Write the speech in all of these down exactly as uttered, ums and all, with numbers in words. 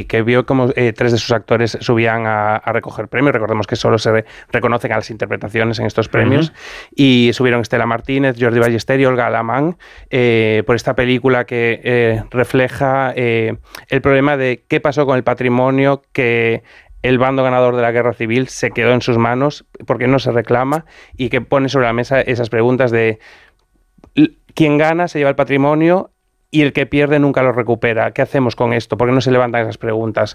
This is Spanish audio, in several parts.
que vio como eh, tres de sus actores subían a, a recoger premios. Recordemos que solo se re, reconocen a las interpretaciones en estos premios. Uh-huh. Y subieron Estela Martínez, Jordi Ballester y Olga Alamán eh, por esta película que eh, refleja eh, el problema de qué pasó con el patrimonio que el bando ganador de la guerra civil se quedó en sus manos, porque no se reclama, y que pone sobre la mesa esas preguntas de quién gana se lleva el patrimonio y el que pierde nunca lo recupera. ¿Qué hacemos con esto? ¿Por qué no se levantan esas preguntas?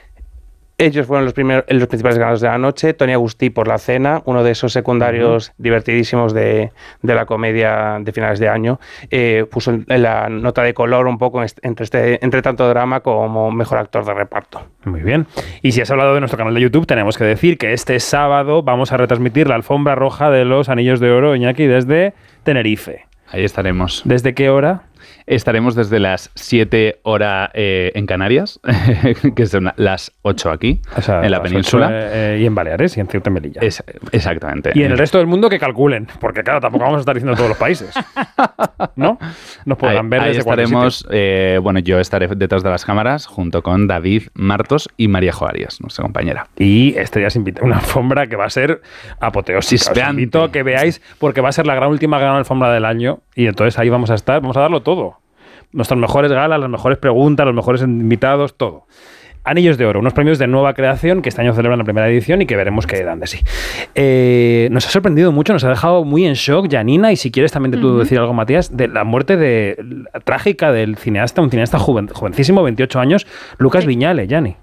Ellos fueron los, primeros, los principales ganadores de la noche. Tony Agustí por La cena, uno de esos secundarios uh-huh. divertidísimos de, de la comedia de finales de año. Eh, puso la nota de color un poco entre, este, entre tanto drama como mejor actor de reparto. Muy bien. Y si has hablado de nuestro canal de YouTube, tenemos que decir que este sábado vamos a retransmitir la alfombra roja de los Anillos de Oro, Iñaki, desde Tenerife. Ahí estaremos. ¿Desde qué hora? Estaremos desde las siete horas eh, en Canarias, que son las ocho aquí, o sea, en la península. ocho, eh, y en Baleares y en Ceuta y Melilla. Es, exactamente. Y en el resto del mundo que calculen, porque claro, tampoco vamos a estar diciendo todos los países, ¿no? Nos podrán ahí, ver desde ahí estaremos, eh, bueno, yo estaré detrás de las cámaras junto con David Martos y María Joarias, nuestra compañera. Y este ya se invita a una alfombra que va a ser apoteósica. Os invito a que veáis, porque va a ser la gran última gran alfombra del año y entonces ahí vamos a estar, vamos a darlo todo. Nuestras mejores galas, las mejores preguntas, los mejores invitados, todo. Anillos de Oro, unos premios de nueva creación que este año celebran la primera edición y que veremos qué dan de sí. Eh, nos ha sorprendido mucho, nos ha dejado muy en shock, Janina, y si quieres también te puedo uh-huh. decir algo, Matías, de la muerte de, la trágica del cineasta, un cineasta joven, jovencísimo, veintiocho años, Lucas sí. Viñale, Jani.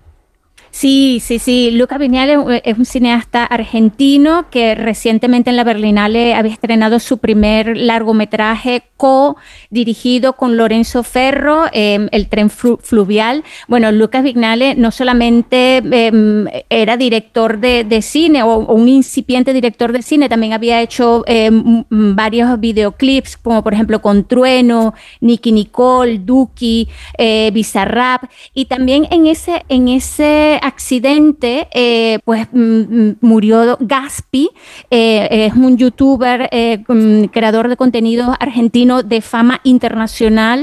Sí, sí, sí. Lucas Viñale es un cineasta argentino que recientemente en la Berlinale había estrenado su primer largometraje co-dirigido con Lorenzo Ferro, eh, El tren flu- fluvial. Bueno, Lucas Viñale no solamente eh, era director de, de cine o, o un incipiente director de cine, también había hecho eh, m- varios videoclips, como por ejemplo con Trueno, Nicky Nicole, Duki, eh, Bizarrap, y también en ese, en ese accidente, eh, pues m- murió Gaspi, eh, es un youtuber, eh, creador de contenido argentino de fama internacional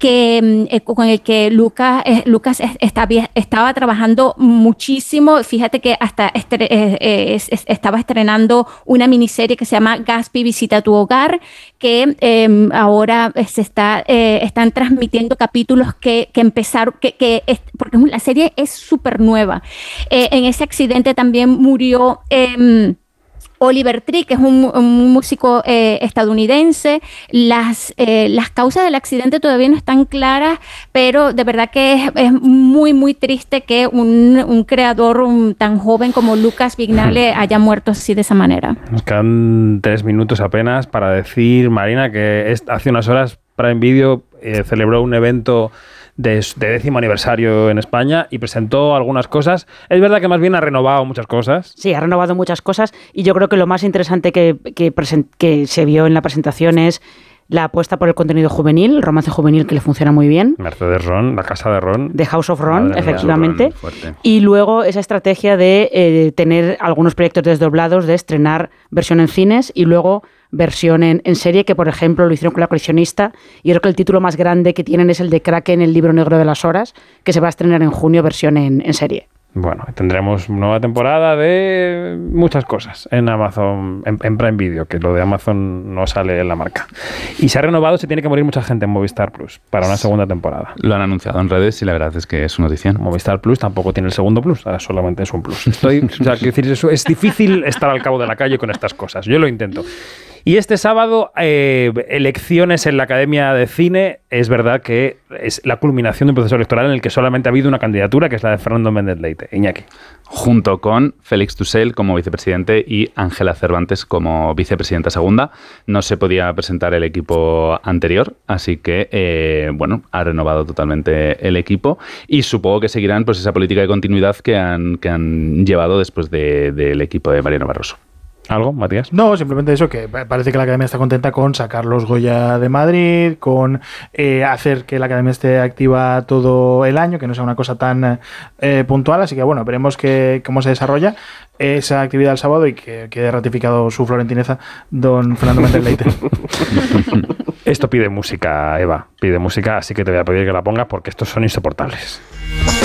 que eh, con el que Lucas, eh, Lucas estaba, estaba trabajando muchísimo. Fíjate que hasta estre- eh, eh, estaba estrenando una miniserie que se llama Gaspi Visita tu Hogar, que eh, ahora se está, eh, están transmitiendo capítulos que, que empezaron, que, que es, porque la serie es súper nueva. Eh, en ese accidente también murió Eh, Oliver Tree, que es un, un músico eh, estadounidense. Las, eh, las causas del accidente todavía no están claras, pero de verdad que es, es muy, muy triste que un, un creador un, tan joven como Lucas Viñale haya muerto así de esa manera. Nos quedan tres minutos apenas para decir, Marina, que es, hace unas horas Prime Video eh, celebró un evento de, de décimo aniversario en España y presentó algunas cosas. Es verdad que más bien ha renovado muchas cosas. Sí, ha renovado muchas cosas y yo creo que lo más interesante que, que, present, que se vio en la presentación es la apuesta por el contenido juvenil, el romance juvenil que le funciona muy bien. Mercedes Ron, la casa de Ron. The House of Ron, Madre efectivamente. Ron, y luego esa estrategia de eh, tener algunos proyectos desdoblados, de estrenar versión en cines y luego versión en, en serie, que por ejemplo lo hicieron con La coleccionista, y creo que el título más grande que tienen es el de Kraken, el libro negro de las horas, que se va a estrenar en junio, versión en, en serie. Bueno, tendremos nueva temporada de muchas cosas en Amazon, en, en Prime Video, que lo de Amazon no sale en la marca. Y se ha renovado, se tiene que morir mucha gente en Movistar Plus para una segunda temporada. Lo han anunciado en redes y la verdad es que es notición. Movistar Plus tampoco tiene el segundo Plus, ahora solamente es un Plus. Estoy, o sea, quiero decir, eso es difícil estar al cabo de la calle con estas cosas. Yo lo intento. Y este sábado, eh, elecciones en la Academia de Cine. Es verdad que es la culminación de un proceso electoral en el que solamente ha habido una candidatura, que es la de Fernando Méndez Leite. Iñaki. Junto con Félix Tussell como vicepresidente y Ángela Cervantes como vicepresidenta segunda. No se podía presentar el equipo anterior, así que, eh, bueno, ha renovado totalmente el equipo y supongo que seguirán pues esa política de continuidad que han, que han llevado después de, del equipo de Mariano Barroso. ¿Algo, Matías? No, simplemente eso, que parece que la Academia está contenta con sacar los Goya de Madrid, con eh, hacer que la Academia esté activa todo el año, que no sea una cosa tan eh, puntual, así que bueno, veremos que, cómo se desarrolla esa actividad el sábado y que quede ratificado su florentineza don Fernando Méndez Leite. Esto pide música, Eva, pide música, así que te voy a pedir que la pongas porque estos son insoportables.